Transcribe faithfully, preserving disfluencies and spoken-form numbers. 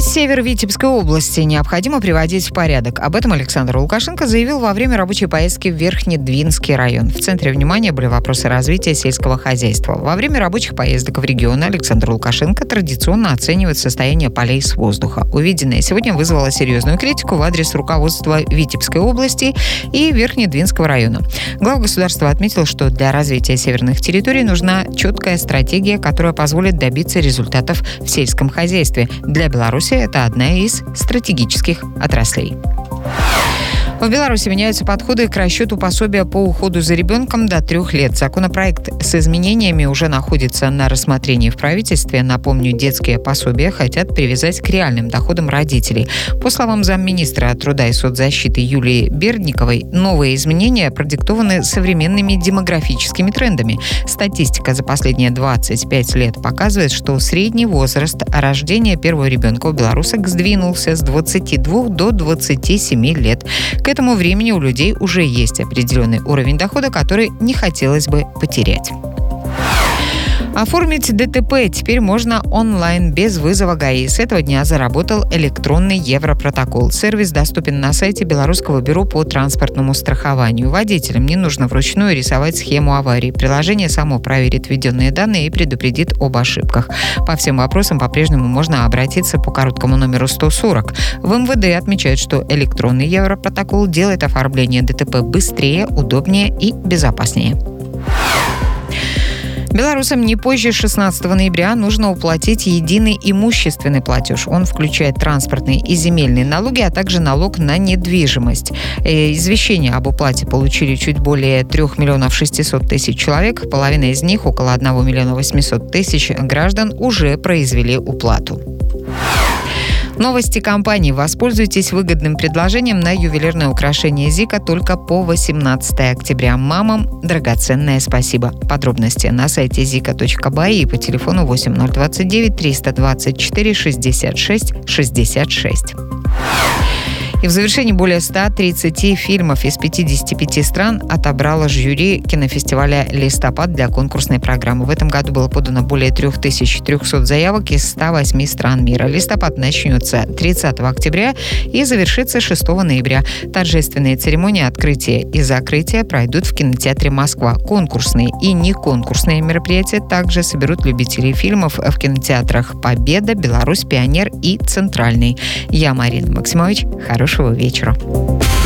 Весь север Витебской области необходимо приводить в порядок. Об этом Александр Лукашенко заявил во время рабочей поездки в Верхнедвинский район. В центре внимания были вопросы развития сельского хозяйства. Во время рабочих поездок в регион Александр Лукашенко традиционно оценивает состояние полей с воздуха. Увиденное сегодня вызвало серьезную критику в адрес руководства Витебской области и Верхнедвинского района. Глава государства отметил, что для развития северных территорий нужна четкая стратегия, которая позволит добиться результатов в сельском хозяйстве. Для Беларуси это одна из стратегических отраслей. В Беларуси меняются подходы к расчету пособия по уходу за ребенком до трех лет. Законопроект с изменениями уже находится на рассмотрении в правительстве. Напомню, детские пособия хотят привязать к реальным доходам родителей. По словам замминистра труда и соцзащиты Юлии Бердниковой, новые изменения продиктованы современными демографическими трендами. Статистика за последние двадцать пять лет показывает, что средний возраст рождения первого ребенка у белорусок сдвинулся с двадцати двух до двадцати семи лет. К этому времени у людей уже есть определенный уровень дохода, который не хотелось бы потерять. Оформить ДТП теперь можно онлайн без вызова ГАИ. С этого дня заработал электронный Европротокол. Сервис доступен на сайте Белорусского бюро по транспортному страхованию. Водителям не нужно вручную рисовать схему аварии. Приложение само проверит введенные данные и предупредит об ошибках. По всем вопросам по-прежнему можно обратиться по короткому номеру сто сорок. В МВД отмечают, что электронный Европротокол делает оформление ДТП быстрее, удобнее и безопаснее. Белорусам не позже шестнадцатого ноября нужно уплатить единый имущественный платеж. Он включает транспортные и земельные налоги, а также налог на недвижимость. Извещение об уплате получили чуть более трех миллионов шестисот тысяч человек. Половина из них, около одного миллиона восьмисот тысяч граждан, уже произвели уплату. Новости компании. Воспользуйтесь выгодным предложением на ювелирное украшение Зика только по восемнадцатого октября. Мамам драгоценное спасибо. Подробности на сайте зика точка бай и по телефону восемь ноль двадцать девять триста двадцать четыре шестьдесят шесть шестьдесят шесть. И в завершении более ста тридцати фильмов из пятидесяти пяти стран отобрало жюри кинофестиваля «Листопад» для конкурсной программы. В этом году было подано более трех тысяч трехсот заявок из ста восьми стран мира. «Листопад» начнется тридцатого октября и завершится шестого ноября. Торжественные церемонии открытия и закрытия пройдут в кинотеатре «Москва». Конкурсные и неконкурсные мероприятия также соберут любителей фильмов в кинотеатрах «Победа», «Беларусь», «Пионер» и «Центральный». Я Марина Максимович. Хорошего вечера.